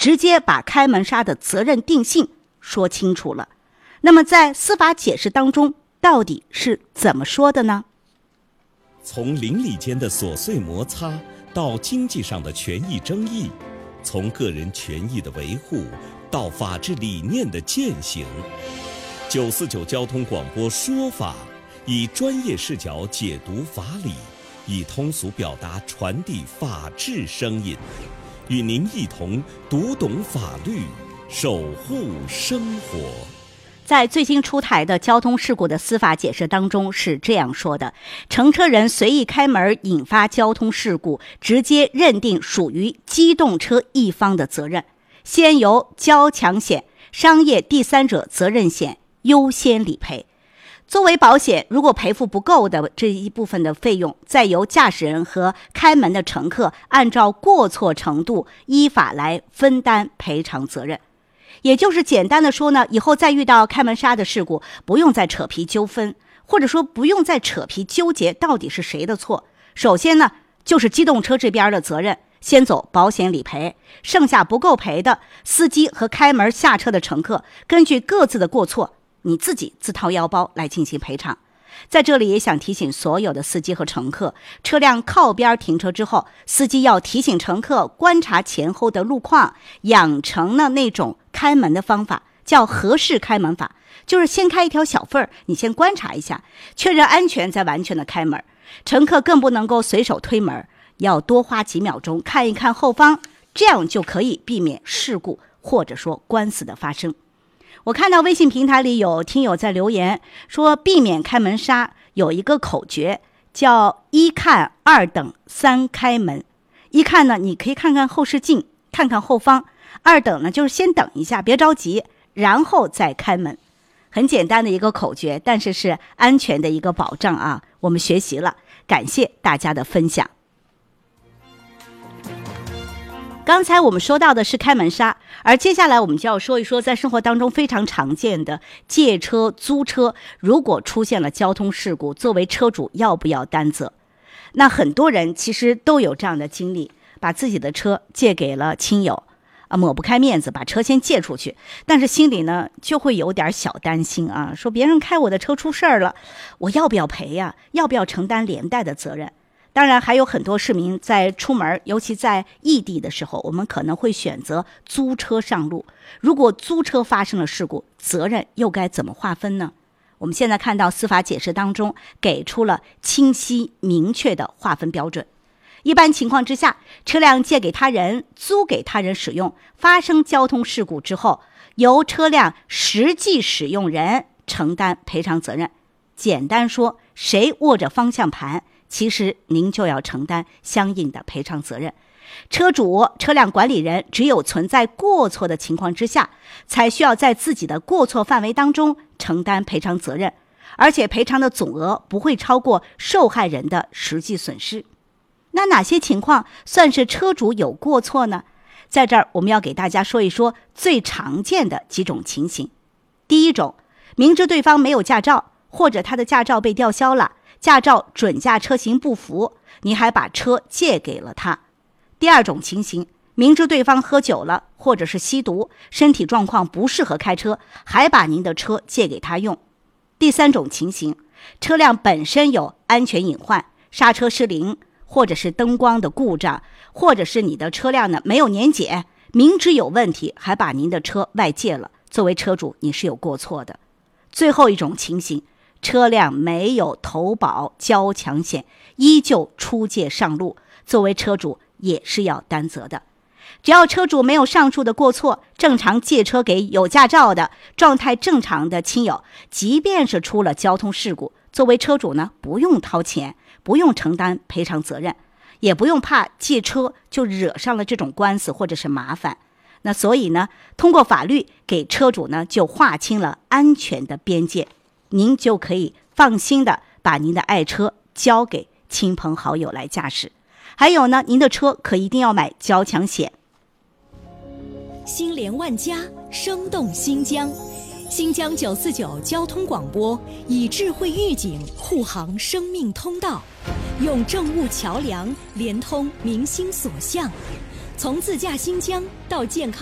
直接把开门杀的责任定性说清楚了。那么在司法解释当中到底是怎么说的呢？ 从邻里间的琐碎摩擦到经济上的权益争议，从个人权益的维护到法治理念的践行，949交通广播说法，以专业视角解读法理，以通俗表达传递法治声音，与您一同读懂法律，守护生活。 在最新出台的交通事故的司法解释当中是这样说的：乘车人随意开门引发交通事故，直接认定属于机动车一方的责任，先由交强险、商业第三者责任险优先理赔。作为保险，如果赔付不够的这一部分的费用，再由驾驶人和开门的乘客按照过错程度依法来分担赔偿责任。也就是简单的说呢，以后再遇到开门杀的事故，不用再扯皮纠纷，或者说不用再扯皮纠结到底是谁的错。首先呢，就是机动车这边的责任，先走保险理赔，剩下不够赔的司机和开门下车的乘客，根据各自的过错，你自己自掏腰包来进行赔偿。在这里也想提醒所有的司机和乘客，车辆靠边停车之后，司机要提醒乘客观察前后的路况，养成了那种开门的方法，叫合适开门法，就是先开一条小缝，你先观察一下，确认安全再完全的开门。乘客更不能够随手推门，要多花几秒钟看一看后方，这样就可以避免事故或者说官司的发生。我看到微信平台里有听友在留言说，避免开门杀有一个口诀，叫一看二等三开门。一看呢，你可以看看后视镜，看看后方；二等呢，就是先等一下，别着急，然后再开门。很简单的一个口诀，但是是安全的一个保障啊！我们学习了，感谢大家的分享。刚才我们说到的是开门杀，而接下来我们就要说一说在生活当中非常常见的借车、租车，如果出现了交通事故，作为车主要不要担责？那很多人其实都有这样的经历，把自己的车借给了亲友，抹不开面子，把车先借出去，但是心里呢就会有点小担心啊，说别人开我的车出事儿了，我要不要赔呀？要不要承担连带的责任？当然还有很多市民在出门，尤其在异地的时候，我们可能会选择租车上路。如果租车发生了事故，责任又该怎么划分呢？我们现在看到司法解释当中给出了清晰明确的划分标准。一般情况之下，车辆借给他人、租给他人使用，发生交通事故之后，由车辆实际使用人承担赔偿责任。简单说，谁握着方向盘，其实您就要承担相应的赔偿责任。车主、车辆管理人只有存在过错的情况之下，才需要在自己的过错范围当中承担赔偿责任，而且赔偿的总额不会超过受害人的实际损失。那哪些情况算是车主有过错呢？在这儿我们要给大家说一说最常见的几种情形。第一种，明知对方没有驾照，或者他的驾照被吊销了，驾照准驾车型不符，你还把车借给了他。第二种情形，明知对方喝酒了，或者是吸毒，身体状况不适合开车，还把您的车借给他用。第三种情形，车辆本身有安全隐患，刹车失灵，或者是灯光的故障，或者是你的车辆呢没有年检，明知有问题还把您的车外借了，作为车主你是有过错的。最后一种情形，车辆没有投保交强险，依旧出借上路，作为车主也是要担责的。只要车主没有上述的过错，正常借车给有驾照的、状态正常的亲友，即便是出了交通事故，作为车主呢，不用掏钱，不用承担赔偿责任，也不用怕借车就惹上了这种官司或者是麻烦。那所以呢，通过法律给车主呢就划清了安全的边界，您就可以放心的把您的爱车交给亲朋好友来驾驶。还有呢，您的车可一定要买交强险。 心连万家，生动新疆。新疆949交通广播以智慧预警护航生命通道，用政务桥梁连通民心所向，从自驾新疆到健康